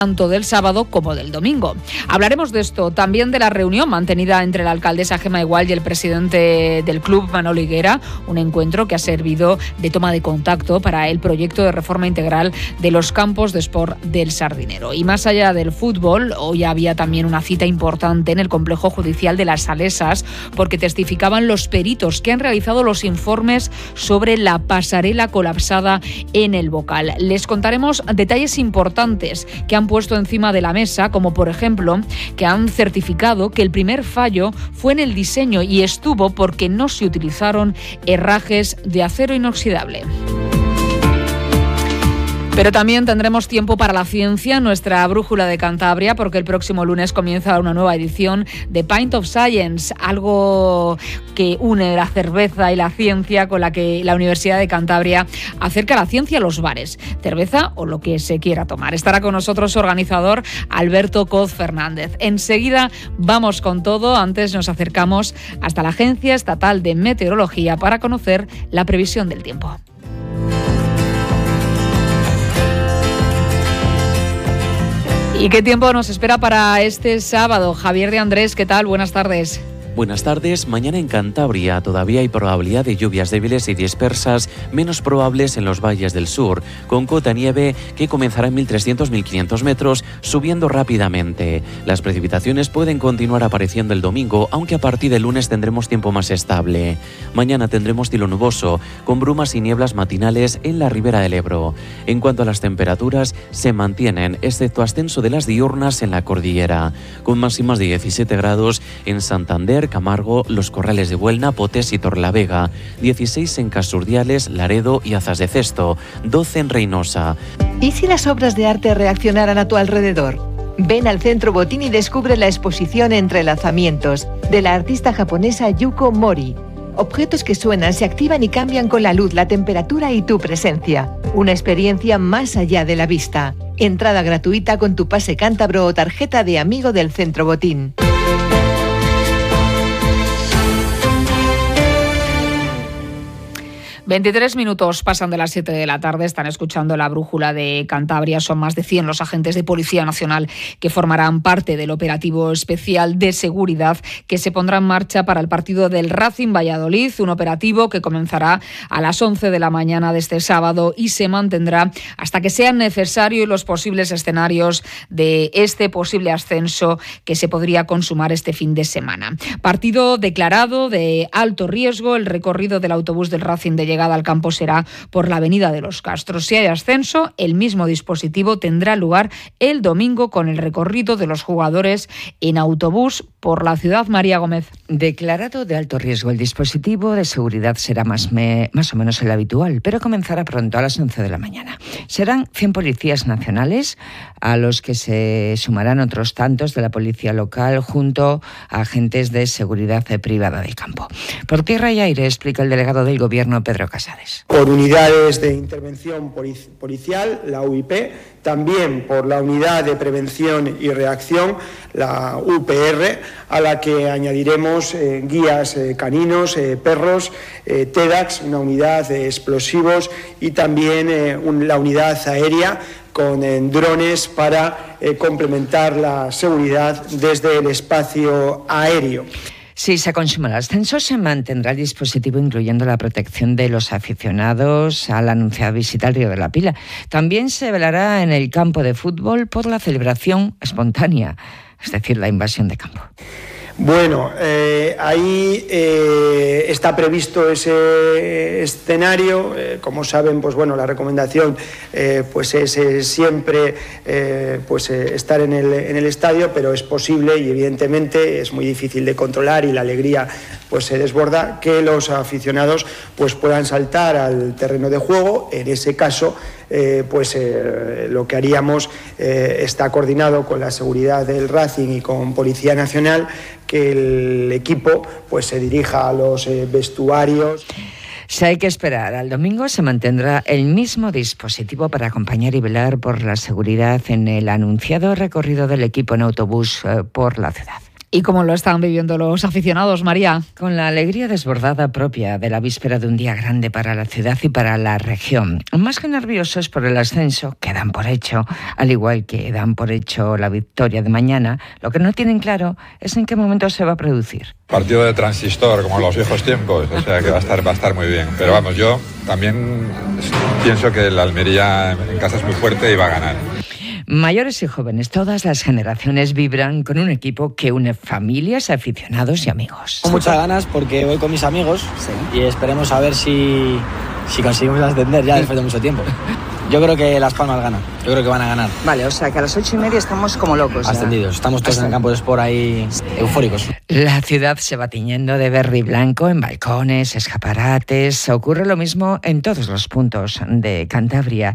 tanto del sábado como del domingo. Hablaremos de esto, también de la reunión mantenida entre la alcaldesa Gemma Igual y el presidente del club, Manolo Higuera, un encuentro que ha servido de toma de contacto para el proyecto de reforma integral de los campos de sport del Sardinero. Y más allá del fútbol, hoy había también una cita importante en el complejo judicial de Las Salesas, porque testificaban los peritos que han realizado los informes sobre la pasarela colapsada en el Bocal. Les contaremos detalles importantes que han puesto encima de la mesa, como por ejemplo que han certificado que el primer fallo fue en el diseño y estuvo porque no se utilizaron herrajes de acero inoxidable. Pero también tendremos tiempo para la ciencia, nuestra brújula de Cantabria, porque el próximo lunes comienza una nueva edición de Pint of Science, algo que une la cerveza y la ciencia, con la que la Universidad de Cantabria acerca la ciencia a los bares, cerveza o lo que se quiera tomar. Estará con nosotros su organizador, Alberto Coz Fernández. Enseguida vamos con todo. Antes nos acercamos hasta la Agencia Estatal de Meteorología para conocer la previsión del tiempo. ¿Y qué tiempo nos espera para este sábado? Javier de Andrés, ¿qué tal? Buenas tardes. Buenas tardes. Mañana en Cantabria todavía hay probabilidad de lluvias débiles y dispersas, menos probables en los valles del sur, con cota nieve que comenzará en 1.300-1.500 metros, subiendo rápidamente. Las precipitaciones pueden continuar apareciendo el domingo, aunque a partir del lunes tendremos tiempo más estable. Mañana tendremos cielo nuboso, con brumas y nieblas matinales en la ribera del Ebro. En cuanto a las temperaturas, se mantienen, excepto ascenso de las diurnas en la cordillera, con máximas de 17 grados en Santander, Camargo, Los Corrales de Buelna, Potés y Torlavega, 16 en Casurdiales, Laredo y Azas de Cesto, 12 en Reynosa. ¿Y si las obras de arte reaccionaran a tu alrededor? Ven al Centro Botín y descubre la exposición Entrelazamientos de la artista japonesa Yuko Mori. Objetos que suenan, se activan y cambian con la luz, la temperatura y tu presencia. Una experiencia más allá de la vista. Entrada gratuita con tu pase cántabro o tarjeta de amigo del Centro Botín. 23 minutos pasan de las 7 de la tarde, están escuchando la brújula de Cantabria. Son más de 100 los agentes de Policía Nacional que formarán parte del operativo especial de seguridad que se pondrá en marcha para el partido del Racing Valladolid, un operativo que comenzará a las 11 de la mañana de este sábado y se mantendrá hasta que sean necesarios los posibles escenarios de este posible ascenso que se podría consumar este fin de semana. Partido declarado de alto riesgo. El recorrido del autobús del Racing de llegada al campo será por la Avenida de los Castros. Si hay ascenso, el mismo dispositivo tendrá lugar el domingo con el recorrido de los jugadores en autobús por la ciudad. María Gómez. Declarado de alto riesgo, el dispositivo de seguridad será más o menos el habitual, pero comenzará pronto a las 11 de la mañana. Serán 100 policías nacionales, a los que se sumarán otros tantos de la policía local junto a agentes de seguridad privada del campo. Por tierra y aire, explica el delegado del Gobierno, Pedro Casares. Por unidades de intervención policial, la UIP, también por la unidad de prevención y reacción, la UPR, a la que añadiremos guías caninos, perros, TEDAX, una unidad de explosivos y también la unidad aérea con drones para complementar la seguridad desde el espacio aéreo. Si se consuma el ascenso, se mantendrá el dispositivo, incluyendo la protección de los aficionados a la anunciada visita al Río de la Pila. También se velará en el campo de fútbol por la celebración espontánea, es decir, la invasión de campo. Bueno, ahí está previsto ese escenario. Como saben, pues bueno, la recomendación pues es siempre estar en el estadio, pero es posible y evidentemente es muy difícil de controlar y la alegría pues se desborda, que los aficionados pues puedan saltar al terreno de juego. En ese caso, lo que haríamos está coordinado con la seguridad del Racing y con Policía Nacional, que el equipo pues se dirija a los vestuarios. Si hay que esperar al domingo, se mantendrá el mismo dispositivo para acompañar y velar por la seguridad en el anunciado recorrido del equipo en autobús por la ciudad. ¿Y cómo lo están viviendo los aficionados, María? Con la alegría desbordada propia de la víspera de un día grande para la ciudad y para la región. Más que nerviosos por el ascenso, que dan por hecho, al igual que dan por hecho la victoria de mañana, lo que no tienen claro es en qué momento se va a producir. Partido de transistor, como en los viejos tiempos, o sea que va a estar muy bien. Pero vamos, yo también pienso que la Almería en casa es muy fuerte y va a ganar. Mayores y jóvenes, todas las generaciones vibran con un equipo que une familias, aficionados y amigos. Con muchas ganas porque voy con mis amigos y esperemos a ver si conseguimos ascender ya después de mucho tiempo. Yo creo que Las Palmas gana, yo creo que van a ganar. Vale, o sea que a las 8:30 estamos como locos. Ascendidos, estamos todos en el campo de Sport ahí eufóricos. La ciudad se va tiñendo de verde y blanco en balcones, escaparates. Ocurre lo mismo en todos los puntos de Cantabria.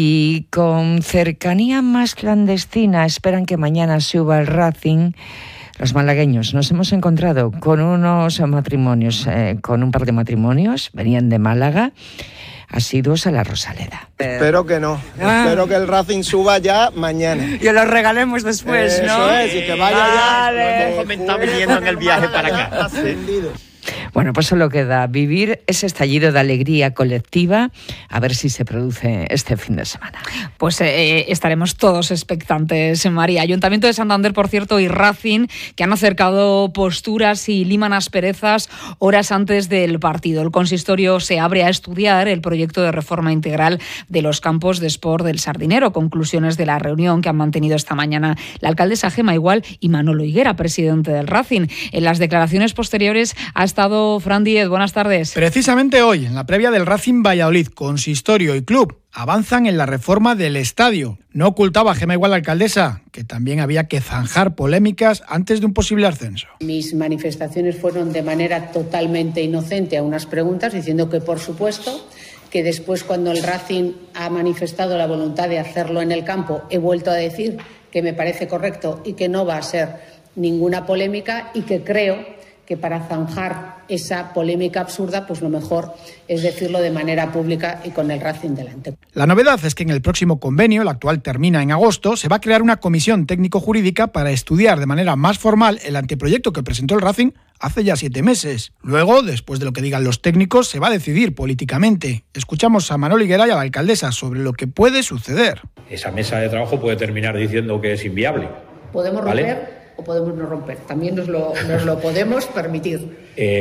Y con cercanía más clandestina esperan que mañana suba el Racing. Los malagueños nos hemos encontrado con unos matrimonios, con un par de matrimonios, venían de Málaga, asiduos a la Rosaleda. Espero que no. Espero que el Racing suba ya mañana. Y lo regalemos después, ¿no? Eso es, y que vaya ya. Está viniendo en el viaje para acá. Ascendido. Bueno, pues solo queda vivir ese estallido de alegría colectiva, a ver si se produce este fin de semana. Pues estaremos todos expectantes, María. Ayuntamiento de Santander, por cierto, y Racing, que han acercado posturas y liman asperezas horas antes del partido. El consistorio se abre a estudiar el proyecto de reforma integral de los campos de Sport del Sardinero. Conclusiones de la reunión que han mantenido esta mañana la alcaldesa Gemma Igual y Manolo Higuera, presidente del Racing. En las declaraciones posteriores ha estado Fran Díez. Buenas tardes. Precisamente hoy, en la previa del Racing Valladolid, consistorio y club avanzan en la reforma del estadio. No ocultaba Gemma Igual, la alcaldesa, que también había que zanjar polémicas antes de un posible ascenso. Mis manifestaciones fueron de manera totalmente inocente a unas preguntas, diciendo que, por supuesto, que después, cuando el Racing ha manifestado la voluntad de hacerlo en el campo, he vuelto a decir que me parece correcto y que no va a ser ninguna polémica, y que creo que para zanjar esa polémica absurda, pues lo mejor es decirlo de manera pública y con el Racing delante. La novedad es que en el próximo convenio, el actual termina en agosto, se va a crear una comisión técnico-jurídica para estudiar de manera más formal el anteproyecto que presentó el Racing hace ya 7 meses. Luego, después de lo que digan los técnicos, se va a decidir políticamente. Escuchamos a Manolo Higuera y a la alcaldesa sobre lo que puede suceder. Esa mesa de trabajo puede terminar diciendo que es inviable. ¿Podemos romper o podemos no romper? También nos lo podemos permitir.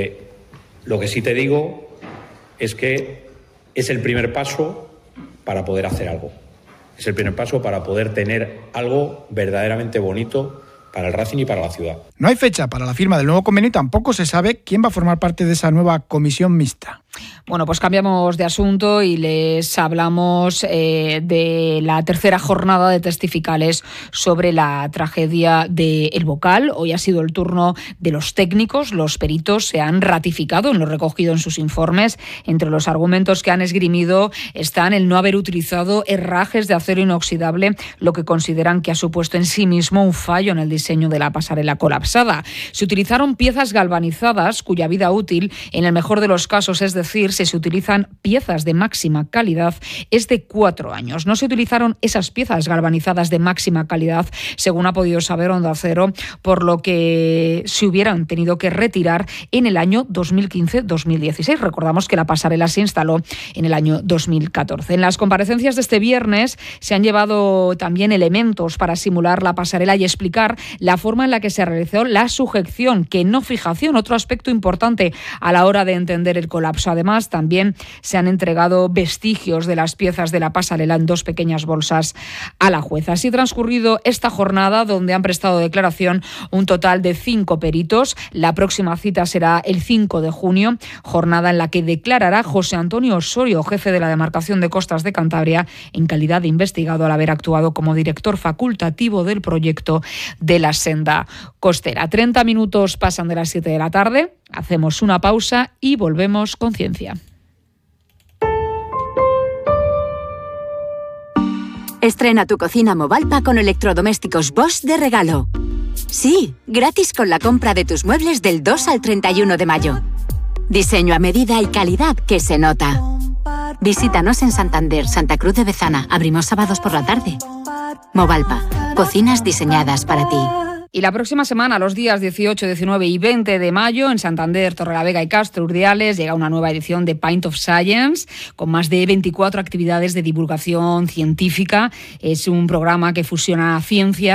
Lo que sí te digo es que es el primer paso para poder hacer algo. Es el primer paso para poder tener algo verdaderamente bonito para el Racing y para la ciudad. No hay fecha para la firma del nuevo convenio y tampoco se sabe quién va a formar parte de esa nueva comisión mixta. Bueno, pues cambiamos de asunto y les hablamos de la tercera jornada de testificales sobre la tragedia de El Bocal. Hoy ha sido el turno de los técnicos. Los peritos se han ratificado en lo recogido en sus informes. Entre los argumentos que han esgrimido están el no haber utilizado herrajes de acero inoxidable, lo que consideran que ha supuesto en sí mismo un fallo en el diseño de la pasarela colapsada. Se utilizaron piezas galvanizadas cuya vida útil, en el mejor de los casos, es decir, si se utilizan piezas de máxima calidad, es de 4 años. No se utilizaron esas piezas galvanizadas de máxima calidad, según ha podido saber Onda Cero, por lo que se hubieran tenido que retirar en el año 2015-2016. Recordamos que la pasarela se instaló en el año 2014. En las comparecencias de este viernes se han llevado también elementos para simular la pasarela y explicar la forma en la que se realizó la sujeción, que no fijación, otro aspecto importante a la hora de entender el colapso. Además, también se han entregado vestigios de las piezas de la pasarela en 2 pequeñas bolsas a la jueza. Así ha transcurrido esta jornada, donde han prestado declaración un total de 5 peritos. La próxima cita será el 5 de junio, jornada en la que declarará José Antonio Osorio, jefe de la Demarcación de Costas de Cantabria, en calidad de investigado al haber actuado como director facultativo del proyecto de la senda costera. 30 minutos pasan de las 7 de la tarde. Hacemos una pausa y volvemos con Ciencia. Estrena tu cocina Movalpa con electrodomésticos Bosch de regalo. Sí, gratis con la compra de tus muebles del 2 al 31 de mayo. Diseño a medida y calidad que se nota. Visítanos en Santander, Santa Cruz de Bezana. Abrimos sábados por la tarde. Movalpa, cocinas diseñadas para ti. Y la próxima semana, los días 18, 19 y 20 de mayo, en Santander, Torrelavega y Castro Urdiales, llega una nueva edición de Pint of Science, con más de 24 actividades de divulgación científica. Es un programa que fusiona ciencia